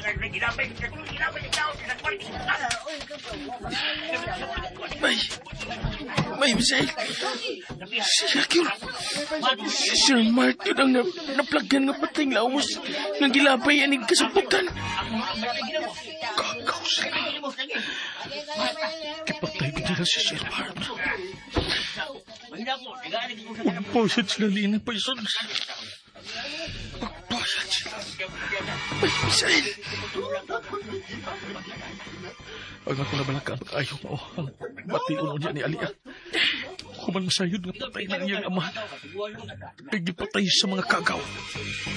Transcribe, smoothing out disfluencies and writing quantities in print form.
May Misael. Si Yakil. Si Sir Mark yun ang naplagyan nga patay nga umos nga gilabay aning kasabutan. Kakaw sila. Kipatay ko nila si Sir Mark. Magpasad sila din ang paison. Magpasad sila. May Misael. Ang ako na balaka ang ayaw mo ang matiuno niya ni Alia. Kuman masayod nga patay ng iyang ama. Nagipatay sa mga kagaw.